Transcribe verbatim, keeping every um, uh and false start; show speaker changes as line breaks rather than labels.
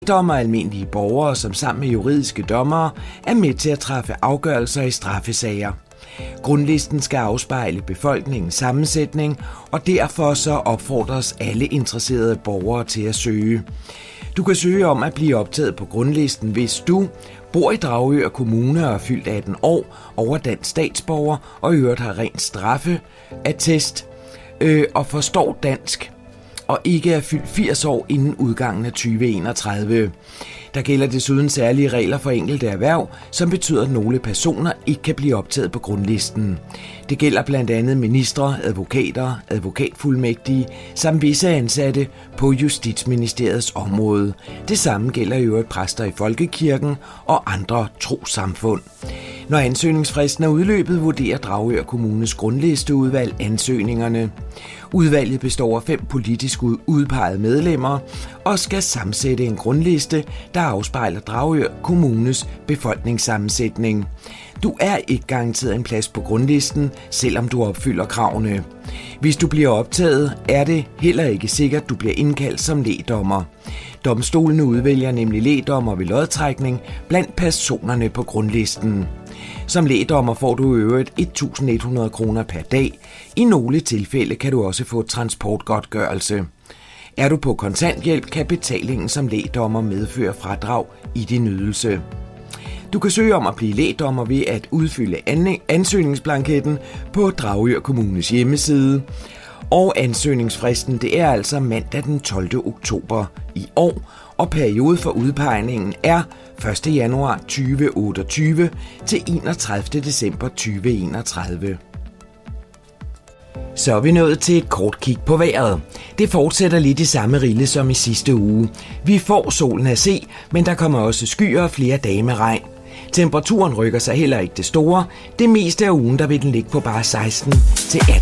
Dommer er almindelige borgere, som sammen med juridiske dommere er med til at træffe afgørelser i straffesager. Grundlisten skal afspejle befolkningens sammensætning, og derfor så opfordres alle interesserede borgere til at søge. Du kan søge om at blive optaget på grundlisten, hvis du bor i Dragør Kommune og er fyldt atten år, over dansk statsborger og i øvrigt har ren straffeattest øh, og forstår dansk og ikke er fyldt firs år inden udgangen af tyve enogtredive. Der gælder desuden særlige regler for enkelte erhverv, som betyder, at nogle personer ikke kan blive optaget på grundlisten. Det gælder blandt andet ministre, advokater, advokatfuldmægtige samt visse ansatte på Justitsministeriets område. Det samme gælder i øvrigt præster i folkekirken og andre trossamfund. Når ansøgningsfristen er udløbet, vurderer Dragør Kommunes grundlisteudvalg ansøgningerne. Udvalget består af fem politisk udpegede medlemmer og skal sammensætte en grundliste, der afspejler Dragør Kommunes befolkningssammensætning. Du er ikke garanteret en plads på grundlisten, selvom du opfylder kravene. Hvis du bliver optaget, er det heller ikke sikkert, at du bliver indkaldt som lægdommer. Domstolene udvælger nemlig lægdommer ved lodtrækning blandt personerne på grundlisten. Som lægdommer får du i øvrigt et tusind et hundrede kroner per dag. I nogle tilfælde kan du også få transportgodtgørelse. Er du på kontanthjælp, kan betalingen som lægdommer medføre fradrag i din ydelse. Du kan søge om at blive lægdommer ved at udfylde ansøgningsblanketten på Dragør Kommunes hjemmeside. Og ansøgningsfristen, det er altså mandag den tolvte oktober i år, og periode for udpegningen er første januar tyve otteogtyve til enogtredivte december tyve enogtredive. Så er vi nået til et kort kig på vejret. Det fortsætter lidt i samme rille som i sidste uge. Vi får solen at se, men der kommer også skyer og flere dage med regn. Temperaturen rykker sig heller ikke det store. Det meste af ugen der vil den ligge på bare seksten til atten